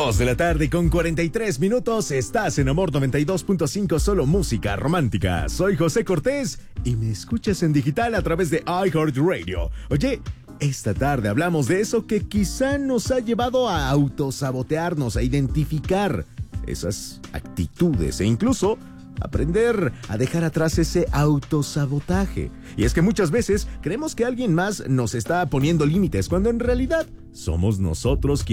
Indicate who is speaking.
Speaker 1: 2 de la tarde con 43 minutos. Estás en Amor 92.5, solo música romántica. Soy José Cortés y me escuchas en digital a través de iHeartRadio. Oye, esta tarde hablamos de eso que quizá nos ha llevado a autosabotearnos, a identificar esas actitudes e incluso aprender a dejar atrás ese autosabotaje. Y es que muchas veces creemos que alguien más nos está poniendo límites, cuando en realidad somos nosotros quienes